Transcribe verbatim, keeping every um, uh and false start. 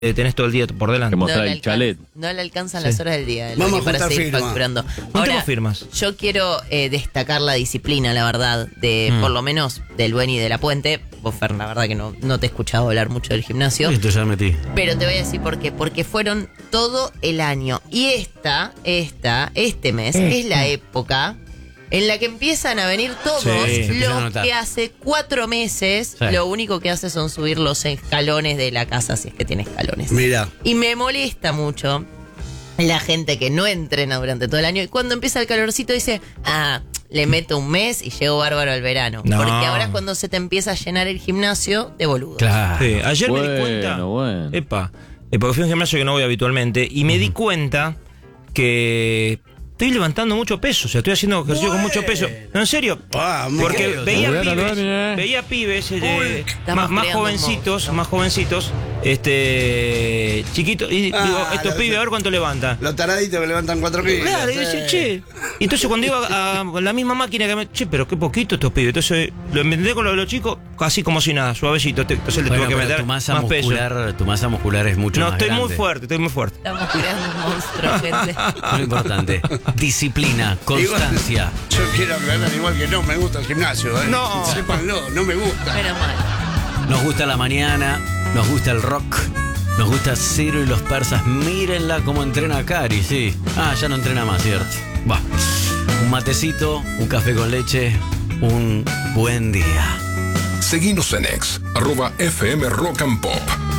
eh, tenés todo el día por delante. Que mostrar No le el alcan- chalet. No le alcanzan Sí. las horas del día. Vamos Loli, a para juntar seguir firma. facturando. Juntemos Ahora, firmas. yo quiero eh, destacar la disciplina, la verdad, de Mm. por lo menos del Buen y de la Puente. Vos, Fer, la verdad que no, no te he escuchado hablar mucho del gimnasio. Esto ya metí. Pero te voy a decir por qué. Porque fueron todo el año. Y esta, esta, este mes es la época en la que empiezan a venir todos Sí, se empiezan a los notar. que hace cuatro meses Sí. lo único que hace son subir los escalones de la casa, si es que tiene escalones. Mira. Y me molesta mucho la gente que no entrena durante todo el año y cuando empieza el calorcito dice, ah, le meto un mes y llego bárbaro al verano. No. Porque ahora es cuando se te empieza a llenar el gimnasio de boludos. Claro. Sí, ayer me di Bueno, cuenta. bueno. Epa, eh, porque fui a un gimnasio que no voy habitualmente y me di cuenta que estoy levantando mucho peso, o sea, estoy haciendo ejercicio con mucho peso. No, en serio. Ah, muy Porque bien. veía Muy bien, pibes, Dani, eh. veía pibes eh, Estamos más, más creando un jovencitos, monstruo. más jovencitos, este, chiquitos, y Ah, digo, estos lo- pibes, a ver cuánto levantan. Los taraditos que levantan cuatro kilos. Claro, y yo decía, che. Y entonces cuando iba a, a la misma máquina que me. Che, pero qué poquito estos pibes. Entonces lo inventé con lo de los chicos, casi como si nada, suavecito. Te- Entonces le Bueno, tuve que pero meter tu masa más peso. muscular, tu masa muscular es mucho No, más estoy grande. muy fuerte, estoy muy fuerte. Estamos creando un monstruo, gente. Lo importante, disciplina, constancia. Yo quiero aclarar igual que no me gusta el gimnasio. ¿eh? No. Sépanlo, no me gusta. Menos mal. Nos gusta la mañana, nos gusta el rock, nos gusta Ciro y los persas. Mírenla cómo entrena Cari, sí. Ah, ya no entrena más, ¿cierto? Va. Un matecito, un café con leche, un buen día. Seguinos en ex, arroba F M Rock and Pop.